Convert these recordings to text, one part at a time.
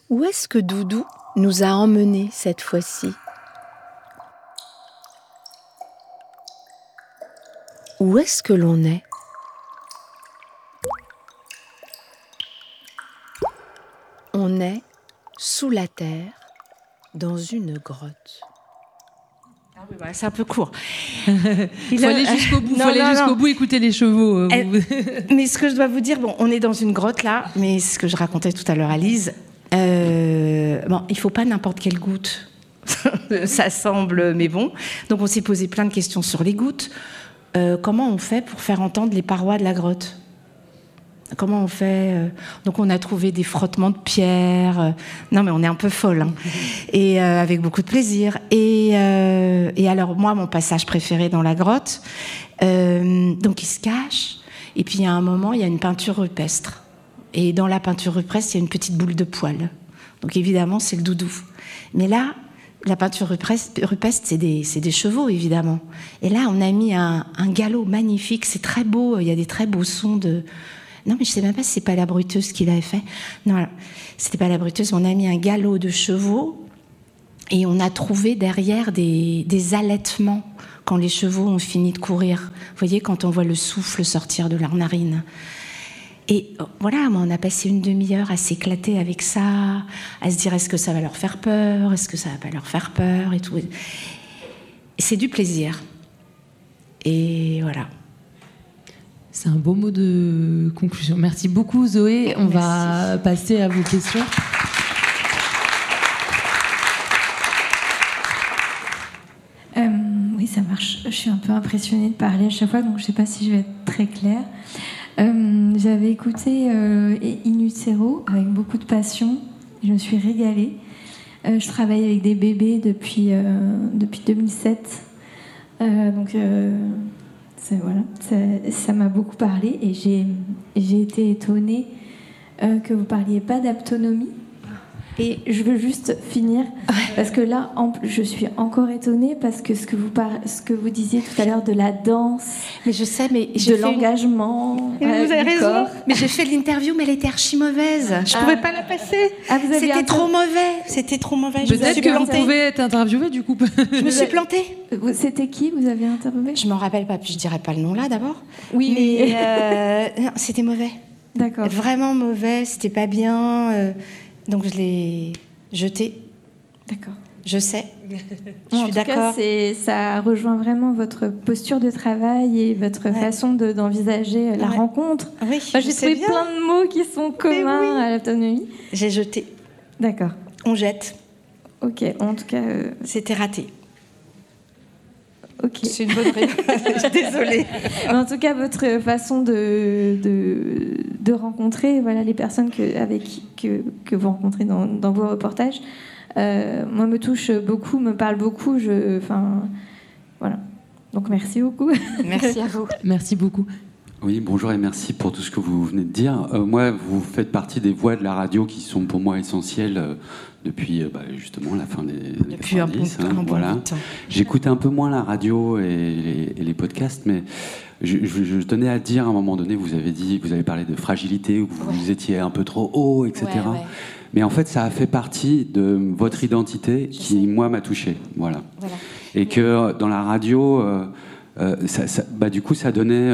Où est-ce que Doudou nous a emmenés cette fois-ci ? Où est-ce que l'on est ? On est sous la terre, dans une grotte. Ah oui, voilà, c'est un peu court. Il faut aller jusqu'au bout, jusqu'au bout, écouter les chevaux. Mais ce que je dois vous dire, bon, on est dans une grotte là, mais ce que je racontais tout à l'heure à Lise, bon, il faut pas n'importe quelle goutte. Ça semble, mais bon. Donc on s'est posé plein de questions sur les gouttes. Comment on fait pour faire entendre les parois de la grotte ? Comment on fait ? Donc on a trouvé des frottements de pierre. Non mais on est un peu folle, hein. Et avec beaucoup de plaisir. Et alors moi, mon passage préféré dans la grotte, donc il se cache. Et puis à un moment, il y a une peinture rupestre. Et dans la peinture rupestre, il y a une petite boule de poil. Donc évidemment, c'est le Doudou. Mais là, la peinture rupestre, c'est des chevaux, évidemment. Et là, on a mis un galop magnifique. C'est très beau. Il y a des très beaux sons de... Non, mais je sais même pas si c'est pas la bruteuse qui l'avait fait. Non, c'était pas la bruteuse. On a mis un galop de chevaux et on a trouvé derrière des allaitements quand les chevaux ont fini de courir. Vous voyez, quand on voit le souffle sortir de leurs narines. Et voilà, on a passé une demi-heure à s'éclater avec ça, à se dire est-ce que ça va leur faire peur, est-ce que ça va pas leur faire peur et tout. Et c'est du plaisir. Et voilà. C'est un beau mot de conclusion. Merci beaucoup Zoé. On va passer à vos questions. Oui, ça marche. Je suis un peu impressionnée de parler à chaque fois, donc je ne sais pas si je vais être très claire. J'avais écouté In Utero avec beaucoup de passion. Je me suis régalée. Je travaille avec des bébés depuis 2007. Donc... voilà, ça m'a beaucoup parlé et j'ai été étonnée que vous ne parliez pas d'autonomie. Et je veux juste finir, parce que là, je suis encore étonnée, parce que ce que vous disiez tout à l'heure de la danse, mais je sais, mais de l'engagement, vous avez raison. corps. Mais j'ai fait l'interview, mais elle était archi mauvaise. Je ne pouvais pas la passer. C'était trop mauvais. C'était trop mauvais. Peut-être que vous pouvez être interviewée, du coup. Je me suis plantée. C'était qui vous avez interviewé ? Je m'en rappelle pas, puis je dirais pas le nom là d'abord. Oui, mais non, c'était mauvais. D'accord. Vraiment mauvais. C'était pas bien. Donc je l'ai jeté. D'accord. Je sais. Je en suis tout d'accord. Cas, ça rejoint vraiment votre posture de travail et votre façon d'envisager la rencontre. Oui, j'ai trouvé plein de mots qui sont communs à l'autonomie. J'ai jeté. D'accord. On jette. Ok, en tout cas... C'était raté. Ok. C'est une bonne réponse. Désolée. Mais en tout cas, votre façon de rencontrer les personnes que vous rencontrez dans vos reportages, moi, me touche beaucoup, me parle beaucoup. Voilà. Donc, merci beaucoup. Merci à vous. Merci beaucoup. Oui, bonjour et merci pour tout ce que vous venez de dire. Moi, vous faites partie des voix de la radio qui sont pour moi essentielles depuis justement la fin des années 90. Voilà. J'écoute un peu moins la radio et les podcasts, mais je tenais à dire à un moment donné, vous avez parlé de fragilité, où vous étiez un peu trop haut, etc. Ouais. Mais en fait, ça a fait partie de votre identité qui, moi, m'a touché. Voilà. Et que dans la radio, du coup, ça donnait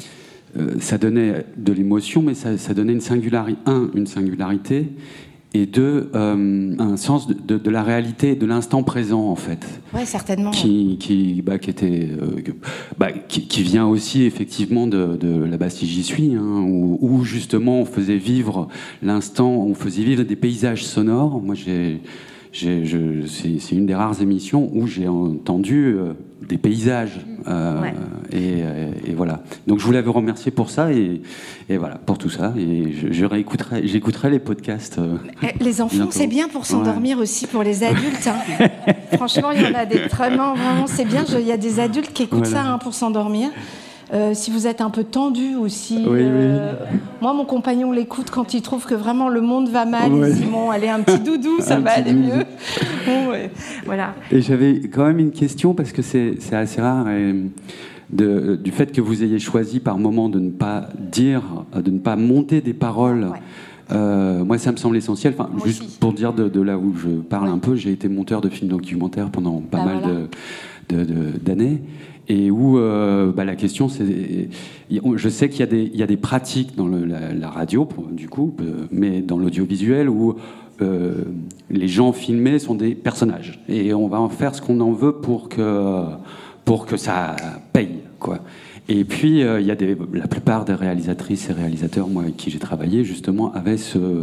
de l'émotion, mais ça donnait une singularité, et deux, un sens de la réalité, de l'instant présent, en fait. Oui, certainement. Qui vient aussi, effectivement, de la Bastille J'y suis, hein, où justement, on faisait vivre l'instant, on faisait vivre des paysages sonores. Moi, c'est une des rares émissions où j'ai entendu des paysages et voilà. Donc je voulais vous remercier pour ça et voilà, pour tout ça, et j'écouterai les podcasts. Les enfants, bientôt. C'est bien pour s'endormir aussi, pour les adultes. Hein. Franchement, il y en a des vraiment c'est bien. Il y a des adultes qui écoutent ça pour s'endormir. Si vous êtes un peu tendu aussi, moi mon compagnon l'écoute quand il trouve que vraiment le monde va mal, il dit bon allez un petit doudou, ça va aller mieux. Voilà. Et j'avais quand même une question, parce que c'est assez rare, du fait que vous ayez choisi par moment de ne pas monter des paroles Moi, ça me semble essentiel. Enfin, juste aussi. pour dire de là où je parle un peu, j'ai été monteur de films documentaires pendant pas mal d'années. Et où la question, c'est... Je sais qu'il y a des pratiques dans la radio, du coup, mais dans l'audiovisuel, où les gens filmés sont des personnages. Et on va en faire ce qu'on en veut pour que ça paye, quoi. Et puis, il y a la plupart des réalisatrices et réalisateurs, moi, avec qui j'ai travaillé, justement, avaient ce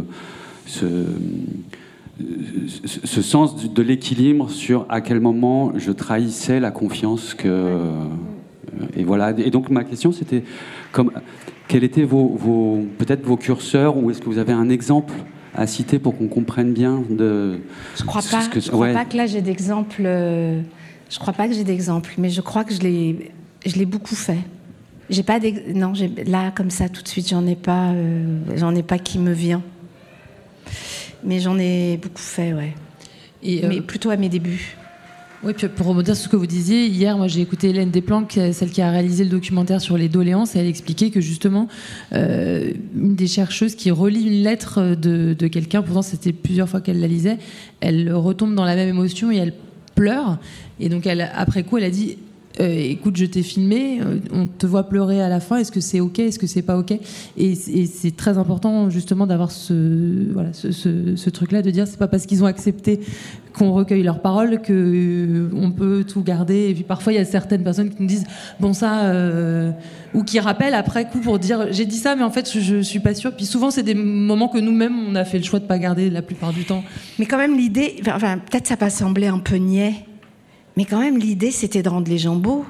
sens de l'équilibre sur à quel moment je trahissais la confiance et voilà. Et donc ma question c'était quels étaient peut-être vos curseurs, ou est-ce que vous avez un exemple à citer pour qu'on comprenne bien de. Je crois pas que là j'ai d'exemple. Je crois pas que j'ai d'exemple, mais je crois que je l'ai beaucoup fait. J'ai pas là comme ça tout de suite j'en ai pas qui me vient. Mais j'en ai beaucoup fait, ouais. Mais plutôt à mes débuts. Oui, puis pour rebondir sur ce que vous disiez, hier, moi j'ai écouté Hélène Desplanques, celle qui a réalisé le documentaire sur les doléances, et elle expliquait que justement, une des chercheuses qui relit une lettre de quelqu'un, pourtant c'était plusieurs fois qu'elle la lisait, elle retombe dans la même émotion et elle pleure. Et donc après coup, elle a dit... écoute, je t'ai filmé, on te voit pleurer à la fin, est-ce que c'est ok, est-ce que c'est pas ok, et c'est très important justement d'avoir ce truc-là, de dire c'est pas parce qu'ils ont accepté qu'on recueille leurs paroles qu'on peut tout garder. Et puis parfois il y a certaines personnes qui nous disent bon ça, ou qui rappellent après coup pour dire j'ai dit ça mais en fait je suis pas sûre, puis souvent c'est des moments que nous-mêmes on a fait le choix de pas garder la plupart du temps. Mais quand même l'idée, enfin peut-être ça peut sembler un peu niais, mais quand même, l'idée, c'était de rendre les gens beaux.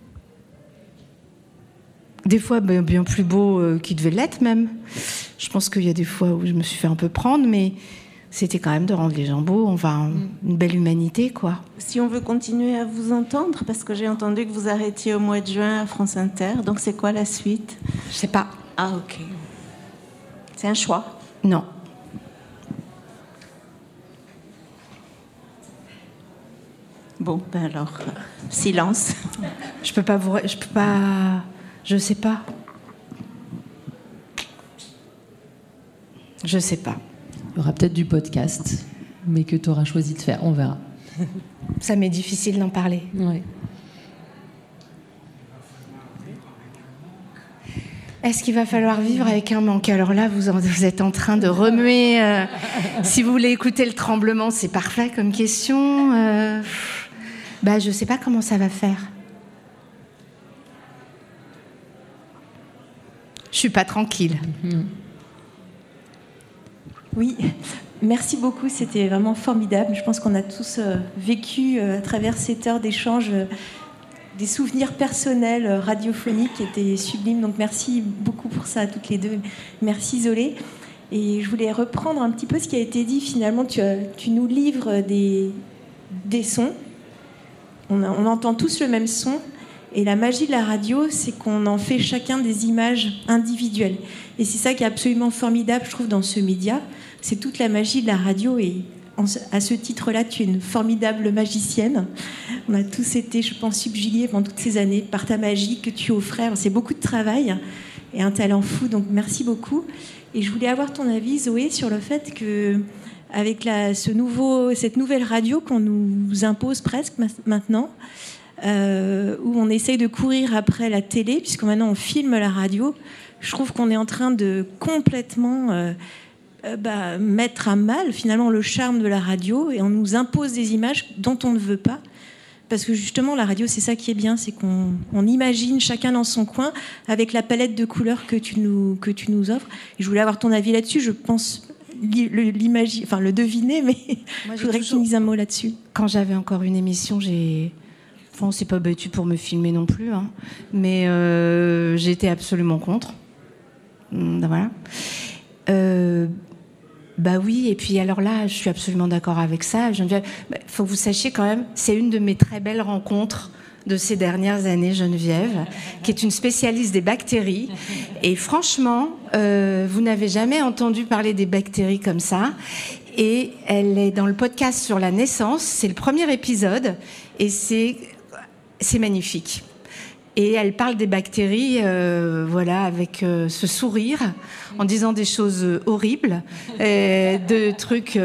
Des fois, bien plus beaux qu'ils devaient l'être, même. Je pense qu'il y a des fois où je me suis fait un peu prendre, mais c'était quand même de rendre les gens beaux. Enfin, une belle humanité, quoi. Si on veut continuer à vous entendre, parce que j'ai entendu que vous arrêtiez au mois de juin à France Inter, donc c'est quoi la suite? Je sais pas. Ah, ok. C'est un choix? Non. Bon, ben alors, silence. Je sais pas. Je sais pas. Il y aura peut-être du podcast, mais que tu auras choisi de faire, on verra. Ça m'est difficile d'en parler. Ouais. Est-ce qu'il va falloir vivre avec un manque? Alors là, vous êtes en train de remuer. Si vous voulez écouter le tremblement, c'est parfait comme question. Je sais pas comment ça va faire. Je suis pas tranquille. Oui, merci beaucoup, c'était vraiment formidable. Je pense qu'on a tous vécu à travers cette heure d'échange des souvenirs personnels radiophoniques qui étaient sublimes. Donc merci beaucoup pour ça à toutes les deux. Merci Zolé. Et je voulais reprendre un petit peu ce qui a été dit. Finalement, tu nous livres des sons. On entend tous le même son. Et la magie de la radio, c'est qu'on en fait chacun des images individuelles. Et c'est ça qui est absolument formidable, je trouve, dans ce média. C'est toute la magie de la radio. Et à ce titre-là, tu es une formidable magicienne. On a tous été, je pense, subjugués pendant toutes ces années par ta magie que tu offrais. C'est beaucoup de travail et un talent fou. Donc, merci beaucoup. Et je voulais avoir ton avis, Zoé, sur le fait que avec cette nouvelle radio qu'on nous impose presque maintenant, où on essaye de courir après la télé, puisque maintenant on filme la radio, je trouve qu'on est en train de complètement mettre à mal finalement le charme de la radio, et on nous impose des images dont on ne veut pas. Parce que justement, la radio, c'est ça qui est bien, c'est qu'on imagine chacun dans son coin avec la palette de couleurs que tu nous offres. Et je voulais avoir ton avis là-dessus. Je pense le deviner, mais moi, je voudrais que tu me dises un mot là-dessus. Quand j'avais encore une émission, on s'est pas battu pour me filmer non plus, hein, mais j'étais absolument contre. Voilà. Oui, et puis alors là, je suis absolument d'accord avec ça. Geneviève, faut que vous sachiez quand même, c'est une de mes très belles rencontres de ces dernières années, Geneviève, qui est une spécialiste des bactéries. Et franchement, vous n'avez jamais entendu parler des bactéries comme ça. Et elle est dans le podcast sur la naissance. C'est le premier épisode, et c'est magnifique. Et elle parle des bactéries, voilà, avec ce sourire, en disant des choses horribles, de trucs...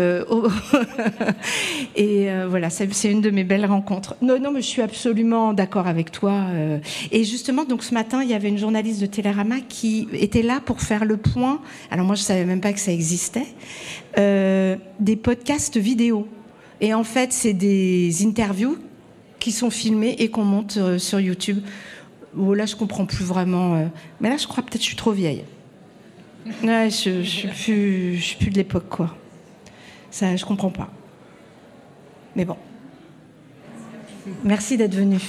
et voilà, c'est une de mes belles rencontres. Non, mais je suis absolument d'accord avec toi. Et justement, donc ce matin, il y avait une journaliste de Télérama qui était là pour faire le point. Alors moi, je savais même pas que ça existait. Des podcasts vidéo. Et en fait, c'est des interviews qui sont filmées et qu'on monte sur YouTube. Oh, là, je comprends plus vraiment. Mais là, je crois peut-être que je suis trop vieille. Ouais, je suis plus de l'époque, quoi. Ça, je comprends pas. Mais bon. Merci d'être venu.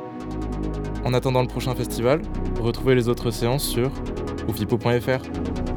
En attendant le prochain festival, retrouvez les autres séances sur oufipo.fr.